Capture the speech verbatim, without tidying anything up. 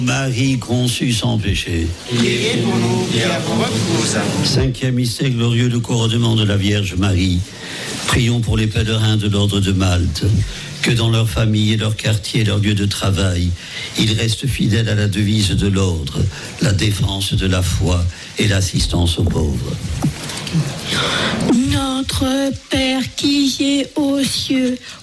Marie conçue sans péché. Priez pour nous et à votre épouse. Cinquième mystère glorieux, le couronnement de la Vierge Marie. Prions pour les pèlerins de l'ordre de Malte, que dans leur famille et leur quartier, leur lieu de travail, ils restent fidèles à la devise de l'ordre, la défense de la foi et l'assistance aux pauvres. Notre Père qui es aux cieux,